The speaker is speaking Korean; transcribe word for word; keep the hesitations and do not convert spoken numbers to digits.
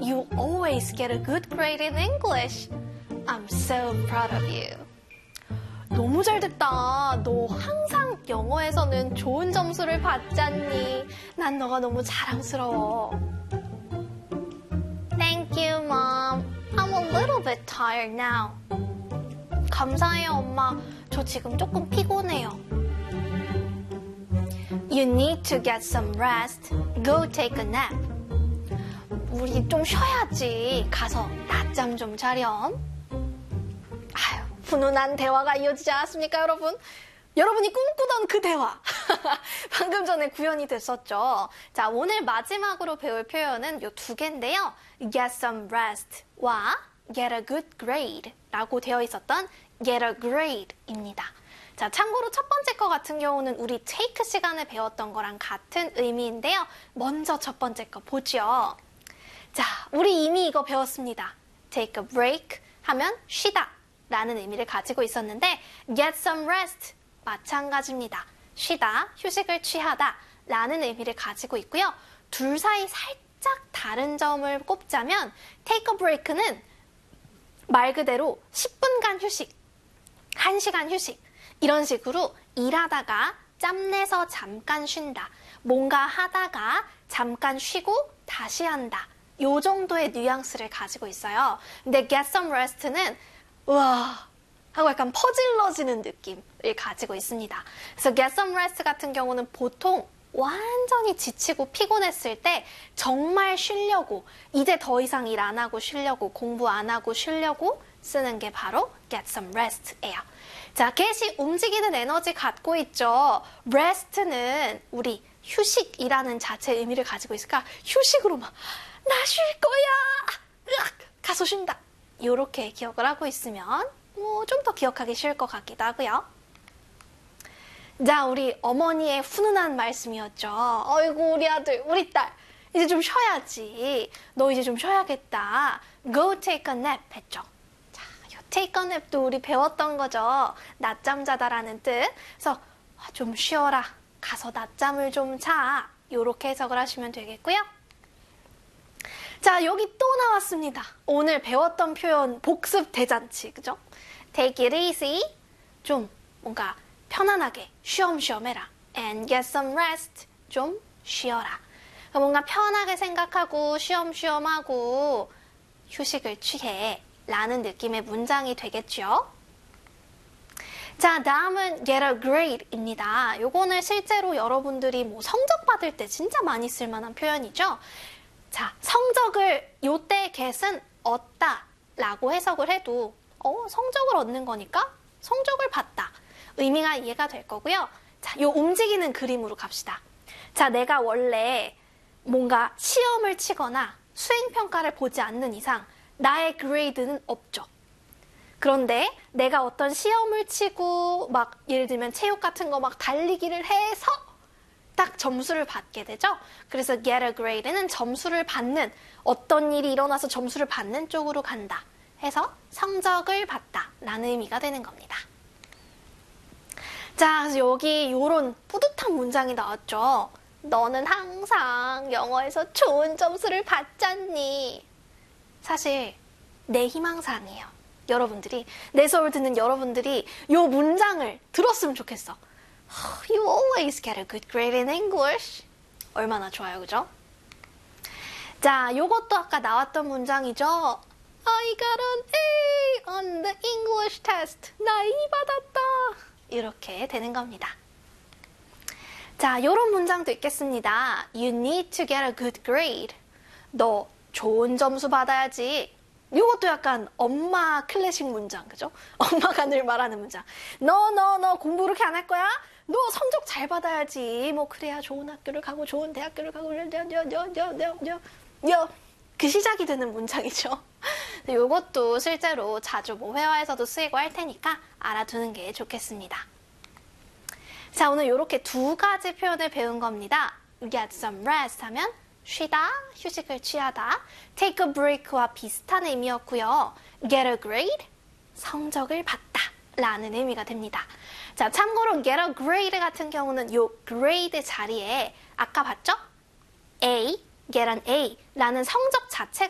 You always get a good grade in English. I'm so proud of you. 너무 잘 됐다. 너 항상 영어에서는 좋은 점수를 받잖니. 난 너가 너무 자랑스러워. Thank you, Mom. I'm a little bit tired now. 감사해요, 엄마. 저 지금 조금 피곤해요. You need to get some rest. Go take a nap. 우리 좀 쉬어야지. 가서 낮잠 좀 자렴. 아유, 훈훈한 대화가 이어지지 않았습니까, 여러분? 여러분이 꿈꾸던 그 대화. 방금 전에 구현이 됐었죠. 자, 오늘 마지막으로 배울 표현은 이 두 개인데요. Get some rest와 get a good grade 라고 되어 있었던 get a grade입니다. 자, 참고로 첫 번째 거 같은 경우는 우리 take 시간에 배웠던 거랑 같은 의미인데요. 먼저 첫 번째 거 보죠. 자, 우리 이미 이거 배웠습니다. take a break 하면 쉬다 라는 의미를 가지고 있었는데 get some rest 마찬가지입니다. 쉬다, 휴식을 취하다 라는 의미를 가지고 있고요. 둘 사이 살짝 다른 점을 꼽자면 take a break는 말 그대로 십 분간 휴식, 한 시간 휴식 이런 식으로 일하다가 짬내서 잠깐 쉰다. 뭔가 하다가 잠깐 쉬고 다시 한다. 요 정도의 뉘앙스를 가지고 있어요. 근데 get some rest는 우와 하고 약간 퍼질러지는 느낌을 가지고 있습니다. 그래서 get some rest 같은 경우는 보통 완전히 지치고 피곤했을 때 정말 쉬려고 이제 더 이상 일 안 하고 쉬려고 공부 안 하고 쉬려고 쓰는 게 바로 get some rest예요. 자, get이 움직이는 에너지 갖고 있죠. rest는 우리 휴식이라는 자체의 의미를 가지고 있으니까 휴식으로 막 나 쉴 거야! 으악! 가서 쉰다. 이렇게 기억을 하고 있으면 뭐 좀 더 기억하기 쉬울 것 같기도 하고요. 자, 우리 어머니의 훈훈한 말씀이었죠. 어이구 우리 아들, 우리 딸 이제 좀 쉬어야지. 너 이제 좀 쉬어야겠다. Go take a nap 했죠. 자, 이 take a nap도 우리 배웠던 거죠. 낮잠 자다라는 뜻. 그래서 좀 쉬어라. 가서 낮잠을 좀 자. 이렇게 해석을 하시면 되겠고요. 자, 여기 또 나왔습니다. 오늘 배웠던 표현 복습 대잔치, 그죠? Take it easy. 좀 뭔가 편안하게 쉬엄쉬엄 해라. And get some rest. 좀 쉬어라. 뭔가 편하게 생각하고 쉬엄쉬엄하고 휴식을 취해 라는 느낌의 문장이 되겠죠. 자, 다음은 get a grade입니다. 요거는 실제로 여러분들이 뭐 성적 받을 때 진짜 많이 쓸 만한 표현이죠. 자, 성적을 요때 get은 얻다 라고 해석을 해도 어, 성적을 얻는 거니까 성적을 받다. 의미가 이해가 될 거고요. 자, 요 움직이는 그림으로 갑시다. 자, 내가 원래 뭔가 시험을 치거나 수행평가를 보지 않는 이상 나의 그레이드는 없죠. 그런데 내가 어떤 시험을 치고 막 예를 들면 체육 같은 거 막 달리기를 해서 딱 점수를 받게 되죠. 그래서 get a grade는 점수를 받는, 어떤 일이 일어나서 점수를 받는 쪽으로 간다 해서 성적을 받다 라는 의미가 되는 겁니다. 자, 그래서 여기 이런 뿌듯한 문장이 나왔죠. 너는 항상 영어에서 좋은 점수를 받잖니. 사실 내 희망사항이에요. 여러분들이, 내 수업을 듣는 여러분들이 이 문장을 들었으면 좋겠어. You always get a good grade in English. 얼마나 좋아요, 그죠? 자, 요것도 아까 나왔던 문장이죠. I got an A on the English test. 나 E 받았다. 이렇게 되는 겁니다. 자, 요런 문장도 있겠습니다. You need to get a good grade. 너 좋은 점수 받아야지. 요것도 약간 엄마 클래식 문장, 그죠? 엄마가 늘 말하는 문장. 너, 너, 너 공부 그렇게 안 할 거야? 너 성적 잘 받아야지. 뭐 그래야 좋은 학교를 가고 좋은 대학교를 가고 여, 그 시작이 되는 문장이죠. 요것도 실제로 자주 뭐 회화에서도 쓰이고 할 테니까 알아두는 게 좋겠습니다. 자, 오늘 이렇게 두 가지 표현을 배운 겁니다. Get some rest 하면 쉬다, 휴식을 취하다. Take a break와 비슷한 의미였고요. Get a grade, 성적을 받다 라는 의미가 됩니다. 자, 참고로 get a grade 같은 경우는 요 grade 자리에 아까 봤죠? A, get an A 라는 성적 자체가